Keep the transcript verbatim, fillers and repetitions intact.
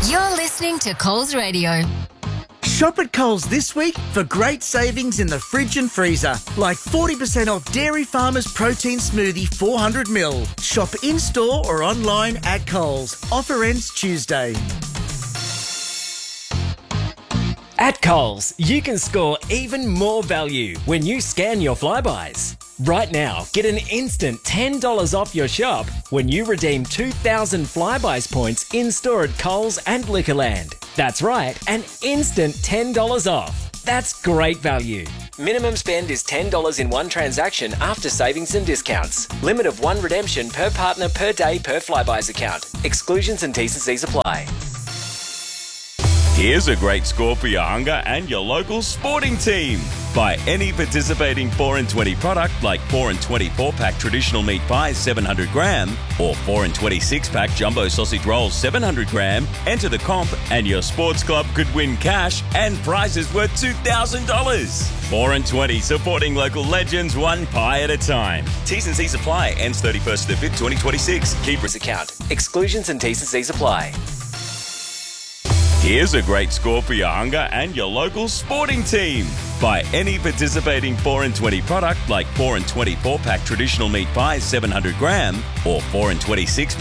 You're listening to Coles Radio. Shop at Coles this week for great savings in the fridge and freezer, like forty percent off Dairy Farmers Protein Smoothie four hundred milliliters. Shop in-store or online at Coles. Offer ends Tuesday. At Coles, you can score even more value when you scan your Flybuys. Right now, get an instant ten dollars off your shop when you redeem two thousand Flybuys points in-store at Coles and Liquorland. That's right, an instant ten dollars off. That's great value. Minimum spend is ten dollars in one transaction after savings and discounts. Limit of one redemption per partner per day per Flybuys account. Exclusions and T's and C's apply. Here's a great score for your hunger and your local sporting team. Buy any participating four and twenty product like four and twenty four-pack traditional meat pies seven hundred gram or four and twenty six-pack jumbo sausage rolls seven hundred gram. Enter the comp and your sports club could win cash and prizes worth two thousand dollars. four and twenty, supporting local legends one pie at a time. T's and C's apply. Ends thirty-first of the fifth, twenty twenty-six. Keepers account. Exclusions and T's and C's apply. Here's a great score for your hunger and your local sporting team. Buy any participating four and twenty product like four and twenty four-pack traditional meat pies seven hundred gram or four and twenty six